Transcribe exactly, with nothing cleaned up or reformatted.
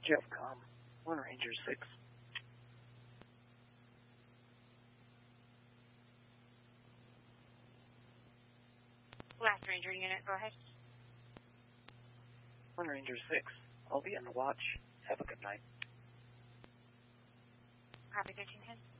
Jeffcom, one Ranger six. Last Ranger unit, go ahead. one Ranger six, I'll be on the watch. Have a good night. Copy, thirteen ten.